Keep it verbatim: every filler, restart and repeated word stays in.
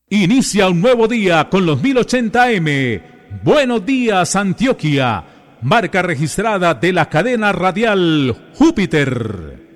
Inicia un nuevo día con los mil ochenta eme. Buenos días, Antioquia. Marca registrada de la cadena radial Júpiter.